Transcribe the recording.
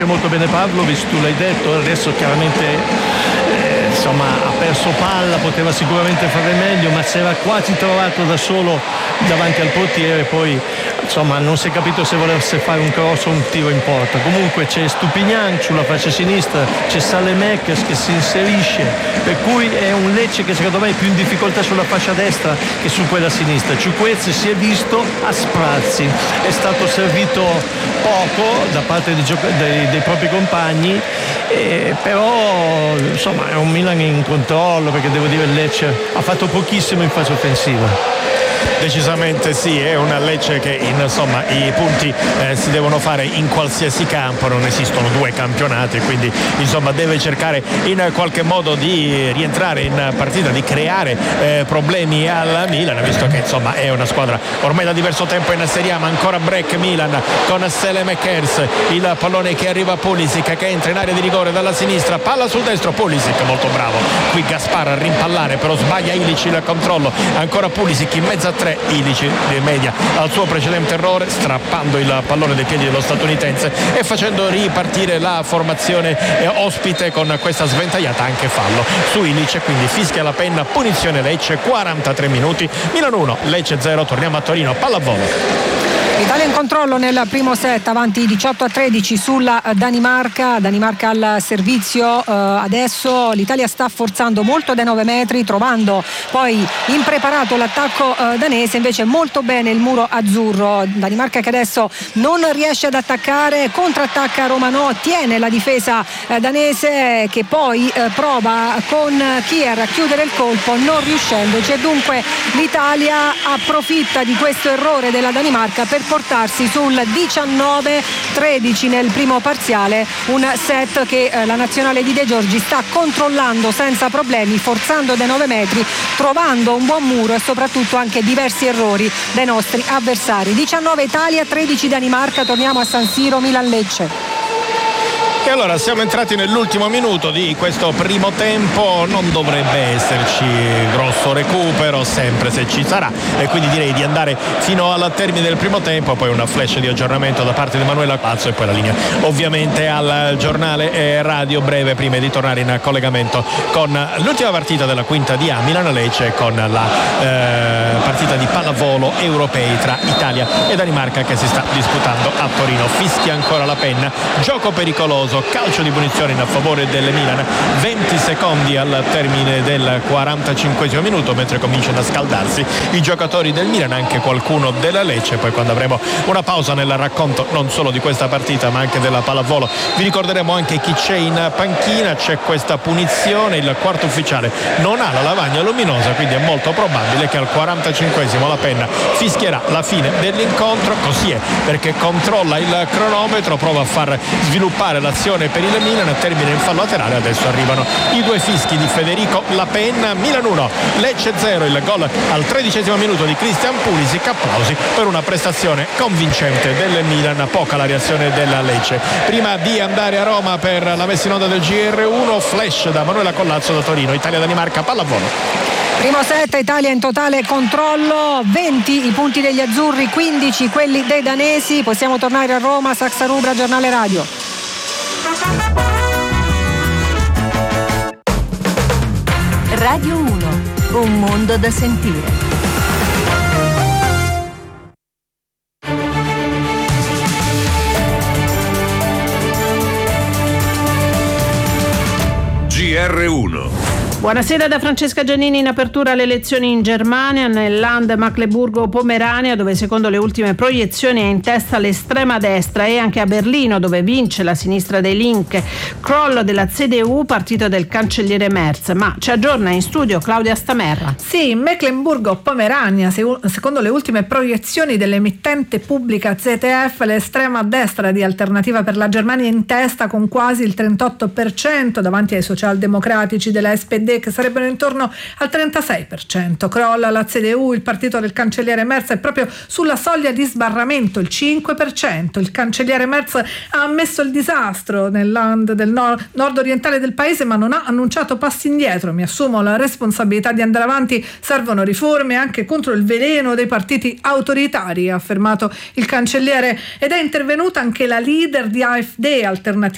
molto bene Pavlovic, tu l'hai detto, adesso chiaramente ha perso palla, poteva sicuramente fare meglio, ma si era quasi trovato da solo davanti al portiere, poi non si è capito se volesse fare un cross o un tiro in porta. Comunque c'è Stupignan sulla fascia sinistra, c'è Saelemaekers che si inserisce, per cui è un Lecce che secondo me è più in difficoltà sulla fascia destra che su quella sinistra. Ciukwez si è visto a sprazzi, è stato servito poco da parte dei propri compagni, però è un Milan in controllo, perché devo dire il Lecce ha fatto pochissimo in fase offensiva. Decisamente sì, è una Lecce che i punti si devono fare in qualsiasi campo, non esistono due campionati, quindi deve cercare in qualche modo di rientrare in partita, di creare problemi al Milan, visto che è una squadra ormai da diverso tempo in Serie A, ma ancora break Milan con Saelemaekers, il pallone che arriva a Pulisic che entra in area di rigore dalla sinistra, palla sul destro, Pulisic molto bravo, qui Gaspar a rimpallare, però sbaglia Ilic il controllo, ancora Pulisic in mezzo a tre, Ilic di media al suo precedente errore, strappando il pallone dai piedi dello statunitense e facendo ripartire la formazione ospite con questa sventagliata, anche fallo su Ilic, quindi fischia la penna, punizione Lecce, 43 minuti, Milan 1, Lecce 0. Torniamo a Torino, pallavolo. L'Italia in controllo nel primo set, avanti 18-13 sulla Danimarca al servizio. Adesso l'Italia sta forzando molto dai 9 metri, trovando poi impreparato l'attacco danese, invece molto bene il muro azzurro. Danimarca che adesso non riesce ad attaccare, contrattacca Romanò, tiene la difesa danese, che poi prova con Kier a chiudere il colpo, non riuscendoci, e dunque l'Italia approfitta di questo errore della Danimarca per portarsi sul 19-13 nel primo parziale, un set che la nazionale di De Giorgi sta controllando senza problemi, forzando dai 9 metri, trovando un buon muro e soprattutto anche diversi errori dai nostri avversari. 19 Italia, 13 Danimarca. Torniamo a San Siro, Milan-Lecce. E allora siamo entrati nell'ultimo minuto di questo primo tempo, non dovrebbe esserci grosso recupero, sempre se ci sarà, e quindi direi di andare fino al termine del primo tempo, poi una flash di aggiornamento da parte di Emanuela Pazzo e poi la linea ovviamente al giornale radio breve prima di tornare in collegamento con l'ultima partita della quinta di A, Milan-Lecce, con la partita di pallavolo europei tra Italia e Danimarca che si sta disputando a Torino. Fischia ancora la penna, gioco pericoloso, calcio di punizione in favore del Milan, 20 secondi al termine del 45esimo minuto, mentre cominciano a scaldarsi i giocatori del Milan, anche qualcuno della Lecce. Poi quando avremo una pausa nel racconto non solo di questa partita ma anche della pallavolo vi ricorderemo anche chi c'è in panchina. C'è questa punizione, il quarto ufficiale non ha la lavagna luminosa, quindi è molto probabile che al 45esimo la penna fischierà la fine dell'incontro. Così è, perché controlla il cronometro, prova a far sviluppare l'azione per il Milan, termina in fallo laterale. Adesso arrivano i due fischi di Federico Lapenna. Milan 1, Lecce 0, il gol al 13esimo minuto di Christian Pulisic. Applausi per una prestazione convincente del Milan, poca la reazione della Lecce. Prima di andare a Roma per la messa in onda del GR1, flash da Manuela Collazzo da Torino, Italia-Danimarca, pallavolo. Primo set, Italia in totale controllo, 20 i punti degli azzurri, 15 quelli dei danesi. Possiamo tornare a Roma, Saxa Rubra, giornale radio. Radio 1, un mondo da sentire. GR1. Buonasera da Francesca Giannini. In apertura le elezioni in Germania, nel Land Mecklenburgo-Pomerania, dove secondo le ultime proiezioni è in testa l'estrema destra, e anche a Berlino, dove vince la sinistra dei Link. Crollo della CDU, partito del cancelliere Merz. Ma ci aggiorna in studio Claudia Stamerra. Sì, in Mecklenburgo-Pomerania, secondo le ultime proiezioni dell'emittente pubblica ZDF, l'estrema destra di Alternativa per la Germania è in testa con quasi il 38%, davanti ai socialdemocratici della SPD che sarebbero intorno al 36%. Crolla la CDU, il partito del cancelliere Merz è proprio sulla soglia di sbarramento, il 5%. Il cancelliere Merz ha ammesso il disastro nel land del nord orientale del paese, ma non ha annunciato passi indietro. Mi assumo la responsabilità di andare avanti, servono riforme anche contro il veleno dei partiti autoritari, ha affermato il cancelliere, ed è intervenuta anche la leader di AfD, Alternativa